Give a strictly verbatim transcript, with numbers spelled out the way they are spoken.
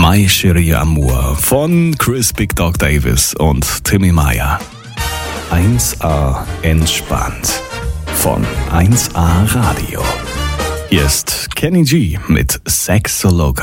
My Chérie Amour von Chris Big Dog Davis und Timmy Meyer. eins A entspannt von eins A Radio. Hier ist Kenny G mit Sex so Local.